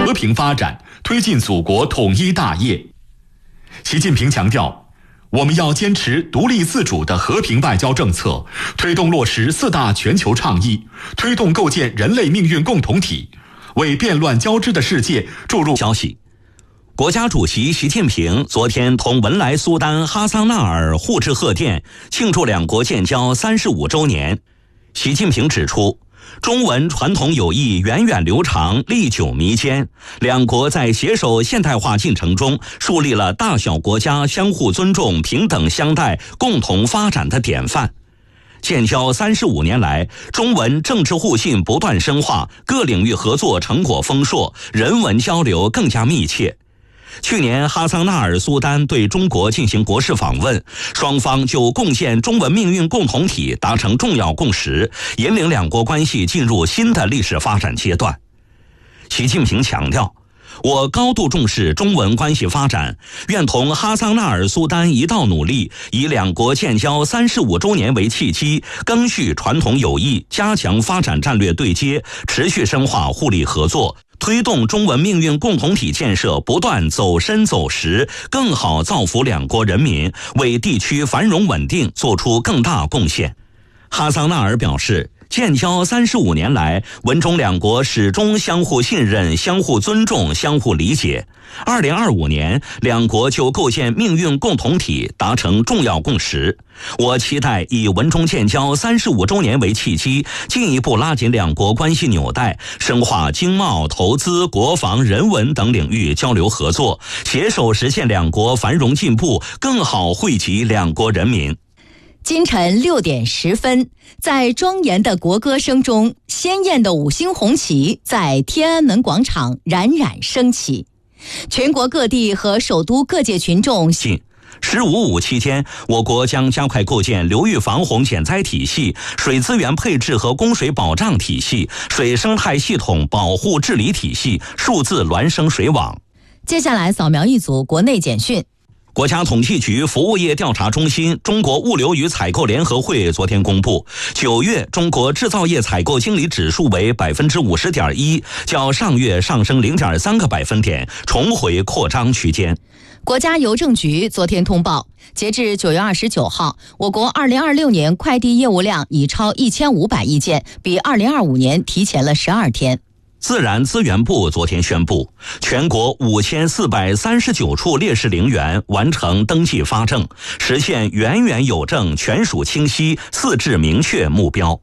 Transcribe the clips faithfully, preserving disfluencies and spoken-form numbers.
和平发展，推进祖国统一大业。习近平强调，我们要坚持独立自主的和平外交政策，推动落实四大全球倡议，推动构建人类命运共同体，为变乱交织的世界注入消息。国家主席习近平昨天同文莱苏丹哈桑纳尔互致贺电，庆祝两国建交三十五周年。习近平指出，中文传统友谊源远流长，历久弥坚，两国在携手现代化进程中树立了大小国家相互尊重、平等相待、共同发展的典范。建交三十五年来，中文政治互信不断深化，各领域合作成果丰硕，人文交流更加密切。去年哈桑纳尔苏丹对中国进行国事访问，双方就共建中文命运共同体达成重要共识，引领两国关系进入新的历史发展阶段。习近平强调，我高度重视中文关系发展，愿同哈桑纳尔苏丹一道努力，以两国建交三十五周年为契机，赓续传统友谊，加强发展战略对接，持续深化互利合作，推动中文命运共同体建设不断走深走实，更好造福两国人民，为地区繁荣稳定做出更大贡献。哈桑纳尔表示，建交三十五年来，文中两国始终相互信任、相互尊重、相互理解。二零二五年，两国就构建命运共同体达成重要共识。我期待以文中建交三十五周年为契机，进一步拉紧两国关系纽带，深化经贸、投资、国防、人文等领域交流合作，携手实现两国繁荣进步，更好惠及两国人民。 今晨六点十分，在庄严的国歌声中，鲜艳的五星红旗在天安门广场冉冉升起。全国各地和首都各界群众信十五五期间，我国将加快构建流域防洪减灾体系、水资源配置和供水保障体系、水生态系统保护治理体系、数字孪生水网。 接下来扫描一组国内简讯。 国家统计局服务业调查中心、中国物流与采购联合会昨天公布，九月中国制造业采购经理指数为百分之五十点一，较上月上升零点三个百分点，重回扩张区间。 国家邮政局昨天通报，截至九月二十九号，我国二零二六年快递业务量已超一千五百亿件，比二零二五年提前了十二天。 自然资源部昨天宣布，全国五千四百三十九处烈士陵园完成登记发证，实现源远有证、权属清晰、四治明确目标。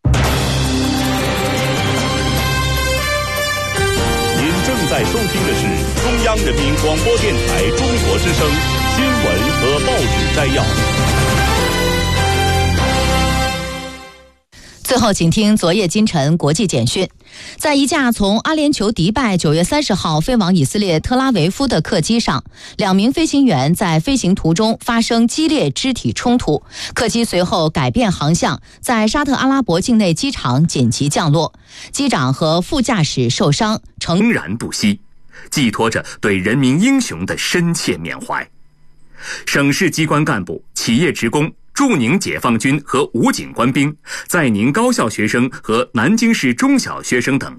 您正在收听的是中央人民广播电台中国之声新闻和报纸摘要。 最后请听昨夜今晨国际简讯。在一架从阿联酋迪拜九月三十号飞往以色列特拉维夫的客机上，两名飞行员在飞行途中发生激烈肢体冲突，客机随后改变航向，在沙特阿拉伯境内机场紧急降落，机长和副驾驶受伤， 诚然不息，寄托着对人民英雄的深切缅怀。省市机关干部、企业职工、驻宁解放军和武警官兵、在宁高校学生和南京市中小学生等